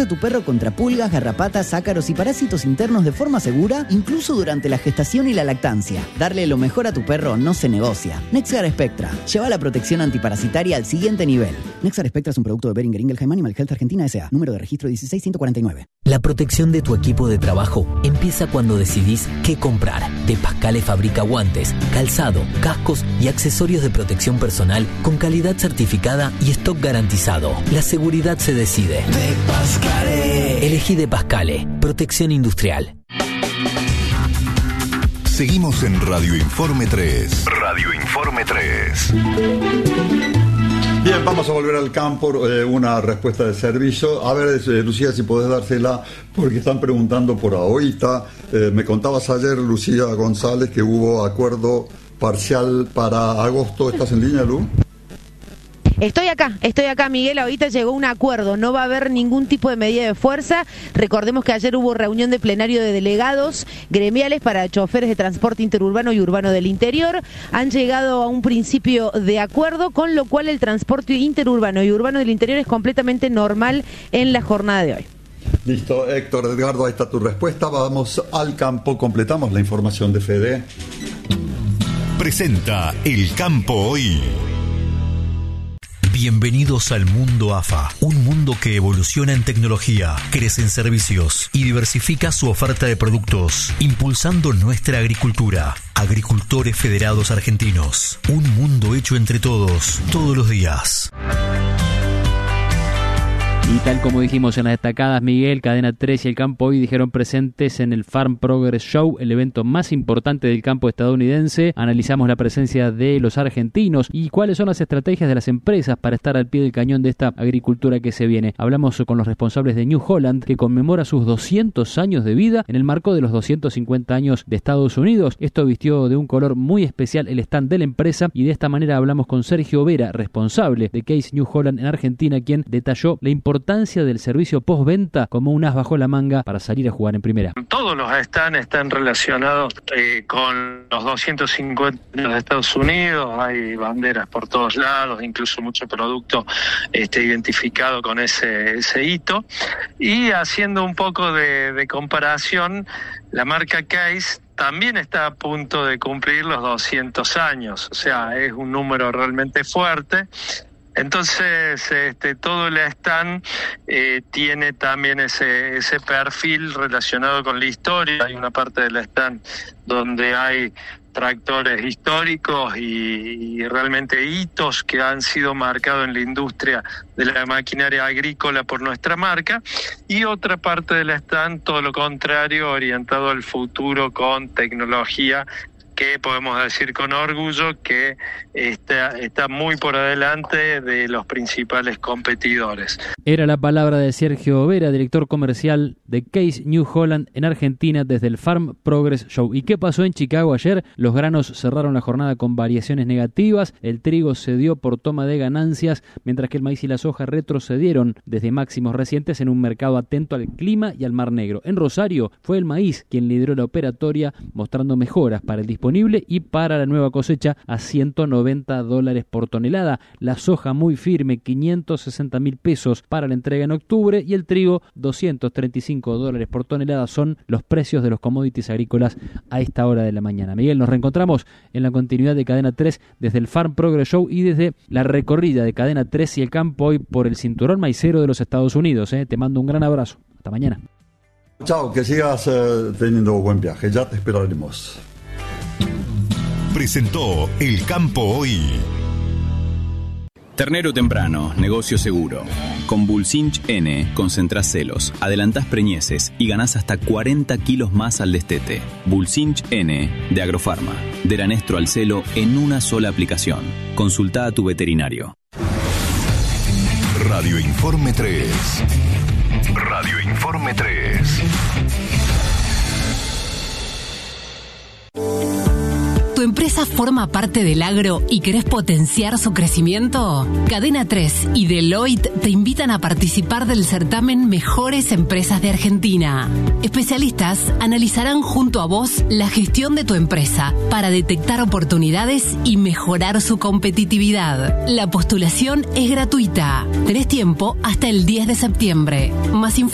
a tu perro contra pulgas, garrapatas, ácaros y parásitos internos de forma segura, incluso durante la gestación y la lactancia. Darle lo mejor a tu perro no se negocia. Nexar Spectra. Lleva la protección antiparasitaria al siguiente nivel. Nexar Spectra es un producto de Boehringer Ingelheim Animal Health Argentina S.A. Número de registro 16149. La protección de tu equipo de trabajo empieza cuando decidís qué comprar. De Pascale fabrica guantes, calzado, cascos y accesorios de protección personal con calidad certificada y stock garantizado. La seguridad se decide. De Pascale. Elegí De Pascale. Protección industrial. Seguimos en Radio Informe 3. Radio Informe 3. Bien, vamos a volver al campo, una respuesta de servicio. A ver, Lucía, si podés dársela, porque están preguntando por AOITA. Me contabas ayer, Lucía González, que hubo acuerdo parcial para agosto. ¿Estás en línea, Lu? Estoy acá, Miguel. Ahorita llegó un acuerdo, no va a haber ningún tipo de medida de fuerza. Recordemos que ayer hubo reunión de plenario de delegados gremiales para choferes de transporte interurbano y urbano del interior. Han llegado a un principio de acuerdo, con lo cual el transporte interurbano y urbano del interior es completamente normal en la jornada de hoy. Listo, Héctor, Edgardo, ahí está tu respuesta. Vamos al campo, completamos la información de Fede. Presenta El Campo Hoy. Bienvenidos al mundo AFA, un mundo que evoluciona en tecnología, crece en servicios y diversifica su oferta de productos, impulsando nuestra agricultura. Agricultores Federados Argentinos, un mundo hecho entre todos, todos los días. Y tal como dijimos en las destacadas, Miguel, Cadena 3 y El Campo Hoy dijeron presentes en el Farm Progress Show, el evento más importante del campo estadounidense. Analizamos la presencia de los argentinos y cuáles son las estrategias de las empresas para estar al pie del cañón de esta agricultura que se viene. Hablamos con los responsables de New Holland, que conmemora sus 200 años de vida en el marco de los 250 años de Estados Unidos. Esto vistió de un color muy especial el stand de la empresa, y de esta manera hablamos con Sergio Vera, responsable de Case New Holland en Argentina, quien detalló la importancia del servicio postventa como un as bajo la manga para salir a jugar en primera. Todos los stands están relacionados con los 250 años de Estados Unidos. Hay banderas por todos lados, incluso mucho producto identificado con ese hito. Y haciendo un poco de comparación, la marca Case también está a punto de cumplir los 200 años, o sea, es un número realmente fuerte. Entonces, todo el stand tiene también ese perfil relacionado con la historia. Hay una parte del stand donde hay tractores históricos y realmente hitos que han sido marcados en la industria de la maquinaria agrícola por nuestra marca, y otra parte del stand, todo lo contrario, orientado al futuro con tecnología que podemos decir con orgullo que está muy por adelante de los principales competidores. Era la palabra de Sergio Vera, director comercial de Case New Holland en Argentina, desde el Farm Progress Show. ¿Y qué pasó en Chicago ayer? Los granos cerraron la jornada con variaciones negativas, el trigo cedió por toma de ganancias, mientras que el maíz y la soja retrocedieron desde máximos recientes en un mercado atento al clima y al Mar Negro. En Rosario fue el maíz quien lideró la operatoria, mostrando mejoras para el disponible y para la nueva cosecha a $190 por tonelada. La soja muy firme, 560.000 pesos para la entrega en octubre, y el trigo, $235 por tonelada. Son los precios de los commodities agrícolas a esta hora de la mañana. Miguel, nos reencontramos en la continuidad de Cadena 3 desde el Farm Progress Show y desde la recorrida de Cadena 3 y El Campo Hoy por el cinturón maicero de los Estados Unidos. Te mando un gran abrazo. Hasta mañana. Chao, que sigas teniendo buen viaje. Ya te esperaremos. Presentó El Campo Hoy. Ternero temprano, negocio seguro. Con Bulsinch N concentrás celos, adelantás preñeces y ganás hasta 40 kilos más al destete. Bulsinch N de Agrofarma. Del anestro al celo en una sola aplicación. Consulta a tu veterinario. Radio Informe 3. Radio Informe 3. ¿Tu empresa forma parte del agro y querés potenciar su crecimiento? Cadena 3 y Deloitte te invitan a participar del certamen Mejores Empresas de Argentina. Especialistas analizarán junto a vos la gestión de tu empresa para detectar oportunidades y mejorar su competitividad. La postulación es gratuita. Tenés tiempo hasta el 10 de septiembre. Más